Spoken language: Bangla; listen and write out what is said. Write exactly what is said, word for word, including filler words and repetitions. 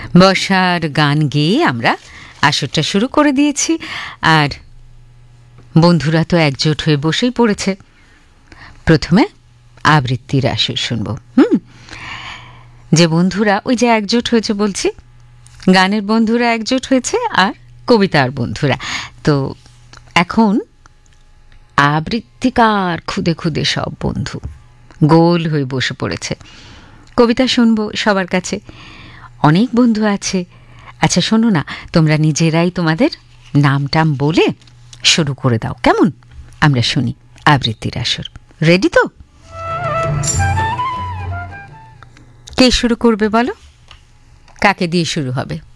বর্ষার গান গেয়ে আমরা আসরটা শুরু করে দিয়েছি, আর বন্ধুরা তো একজোট হয়ে বসেই পড়েছে। প্রথমে আবৃত্তির আসর শুনব। হুম যে বন্ধুরা ওই যে একজোট হয়েছে বলছি, গানের বন্ধুরা একজোট হয়েছে আর কবিতার বন্ধুরা, তো এখন আবৃত্তিকার খুদে খুদে সব বন্ধু গোল হয়ে বসে পড়েছে। কবিতা শুনবো সবার কাছে, অনেক বন্ধু আছে। আচ্ছা শোনো না, তোমরা নিজেরাই তোমাদের নাম টাম বলে শুরু করে দাও, কেমন? আমরা শুনি আবৃত্তির আসর। রেডি তো? কে শুরু করবে বলো? কাকে দিয়ে শুরু হবে?